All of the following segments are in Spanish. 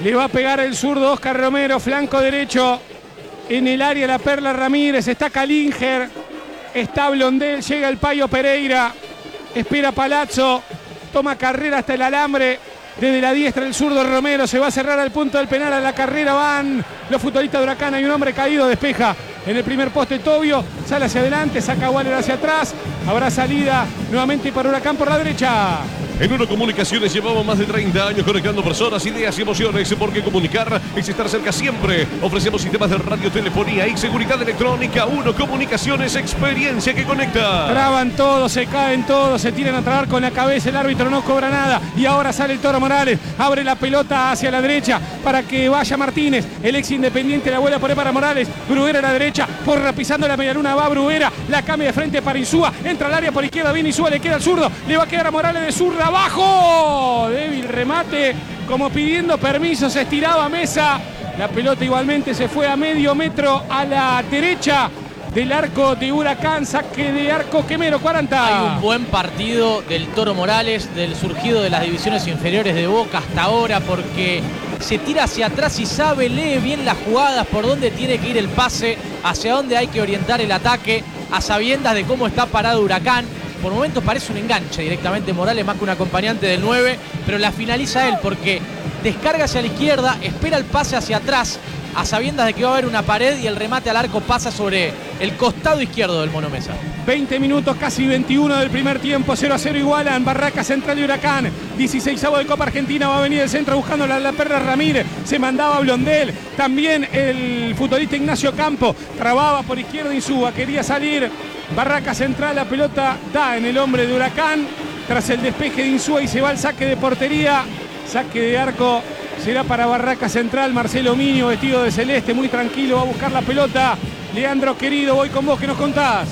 Le va a pegar el zurdo Oscar Romero, flanco derecho. En el área la Perla Ramírez, está Calinger, está Blondel, llega el Payo Pereira, espera Palazzo, toma carrera hasta el alambre. Desde la diestra el zurdo Romero, se va a cerrar al punto del penal, a la carrera van los futbolistas de Huracán. Hay un hombre caído, despeja en el primer poste Tobio, sale hacia adelante, saca a Waller hacia atrás. Habrá salida nuevamente para Huracán por la derecha. En Uno Comunicaciones llevamos más de 30 años conectando personas, ideas y emociones, porque comunicar es estar cerca siempre. Ofrecemos sistemas de radiotelefonía y seguridad electrónica. Uno Comunicaciones, experiencia que conecta. Traban todos, se caen todos, se tiran a trabar con la cabeza, el árbitro no cobra nada. Y ahora sale el Toro Morales, abre la pelota hacia la derecha para que vaya Martínez. El ex Independiente la vuelve a poner para Morales. Bruguera a la derecha, Porra pisando la medialuna, va Bruguera, la cambia de frente para Insúa. Entra al área por izquierda, viene Insúa, le queda al zurdo. Le va a quedar a Morales de zurda. Abajo, débil remate, como pidiendo permiso, se estiraba Mesa. La pelota igualmente se fue a medio metro a la derecha del arco de Huracán. Saque de arco Quemero, 40. Hay un buen partido del Toro Morales, del surgido de las divisiones inferiores de Boca hasta ahora, porque se tira hacia atrás y sabe, lee bien las jugadas, por dónde tiene que ir el pase, hacia dónde hay que orientar el ataque, a sabiendas de cómo está parado Huracán. Por momentos parece un enganche directamente Morales, más que un acompañante del 9, pero la finaliza él porque descarga hacia la izquierda, espera el pase hacia atrás, a sabiendas de que va a haber una pared y el remate al arco pasa sobre el costado izquierdo del Mono Mesa. 20 minutos, casi 21 del primer tiempo, 0-0 igualan. Barraca Central de Huracán, 16avo de Copa Argentina, va a venir el centro buscando la Perla Ramírez, se mandaba Blondel, también el futbolista Ignacio Campo, trababa por izquierda Insúa, quería salir. Barraca Central, la pelota da en el hombre de Huracán, tras el despeje de Insúa y se va al saque de portería, saque de arco. Será para Barraca Central. Marcelo Miño, vestido de celeste, muy tranquilo, va a buscar la pelota. Leandro, querido, voy con vos, ¿qué nos contás?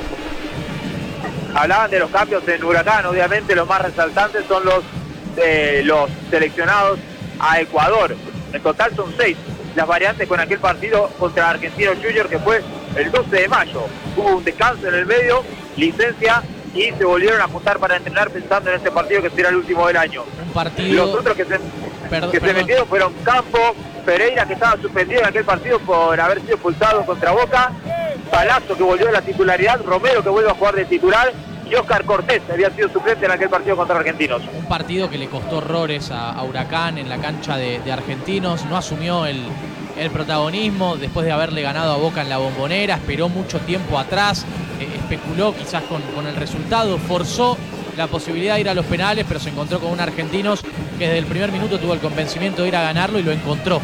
Hablaban de los cambios en Huracán, obviamente los más resaltantes son los seleccionados a Ecuador. En total son 6 las variantes con aquel partido contra Argentino Junior que fue el 12 de mayo. Hubo un descanso en el medio, licencia, y se volvieron a juntar para entrenar pensando en este partido que será el último del año. Un partido... Los otros que se metieron fueron Campo, Pereira, que estaba suspendido en aquel partido por haber sido expulsado contra Boca, Palazzo, que volvió a la titularidad, Romero, que vuelve a jugar de titular, y Oscar Cortés, que había sido suplente en aquel partido contra Argentinos. Un partido que le costó horrores a Huracán en la cancha de Argentinos, no asumió el protagonismo después de haberle ganado a Boca en la Bombonera, esperó mucho tiempo atrás, especuló quizás con el resultado, forzó la posibilidad de ir a los penales, pero se encontró con un Argentinos que desde el primer minuto tuvo el convencimiento de ir a ganarlo y lo encontró.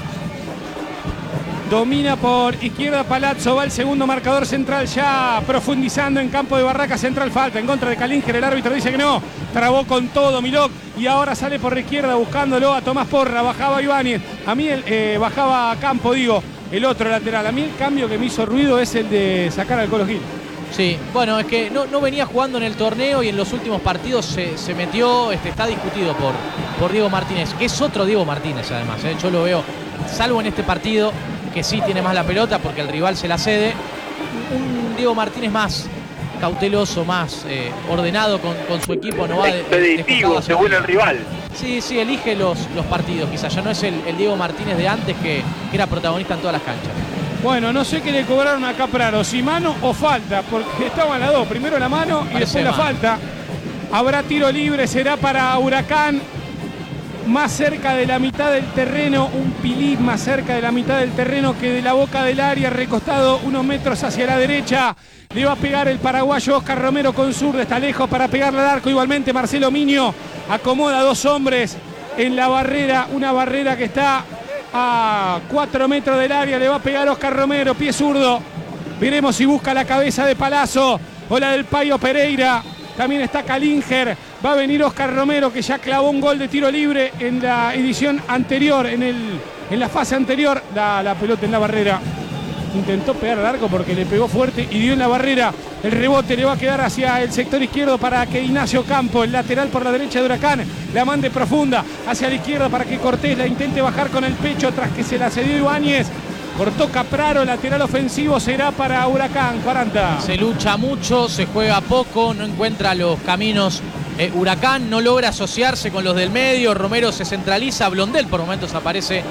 Domina por izquierda Palazzo, va el segundo marcador central ya profundizando en campo de Barraca Central. Falta en contra de Calinger, el árbitro dice que no, trabó con todo Milok y ahora sale por la izquierda buscándolo a Tomás Porra. Bajaba Ibáñez, a mí bajaba a Campo, digo, el otro lateral. A mí el cambio que me hizo ruido es el de sacar al Colo Gil. Sí, bueno, es que no venía jugando en el torneo y en los últimos partidos se metió, está discutido por Diego Martínez, que es otro Diego Martínez además, yo lo veo, salvo en este partido, que sí tiene más la pelota porque el rival se la cede, un Diego Martínez más cauteloso, más ordenado con su equipo, no va expeditivo según el rival. Sí, elige los partidos, quizás ya no es el Diego Martínez de antes que era protagonista en todas las canchas. Bueno, no sé qué le cobraron a Capraro, si mano o falta, porque estaban las dos, primero la mano y después la falta. Habrá tiro libre, será para Huracán, más cerca de la mitad del terreno, un pilín más cerca de la mitad del terreno que de la boca del área, recostado unos metros hacia la derecha. Le va a pegar el paraguayo Oscar Romero con zurda, está lejos para pegarle al arco. Igualmente Marcelo Miño acomoda a 2 hombres en la barrera, una barrera que está a 4 metros del área. Le va a pegar Oscar Romero, pie zurdo. Veremos si busca la cabeza de Palazzo o la del Payo Pereira. También está Calinger. Va a venir Oscar Romero, que ya clavó un gol de tiro libre en la edición anterior, en la fase anterior. La pelota en la barrera. Intentó pegar al arco porque le pegó fuerte y dio en la barrera. El rebote le va a quedar hacia el sector izquierdo para que Ignacio Campo, el lateral por la derecha de Huracán, la mande profunda hacia la izquierda para que Cortés la intente bajar con el pecho tras que se la cedió Ibáñez. Cortó Capraro, lateral ofensivo será para Huracán, 40. Se lucha mucho, se juega poco, no encuentra los caminos. Huracán no logra asociarse con los del medio, Romero se centraliza, Blondel por momentos aparece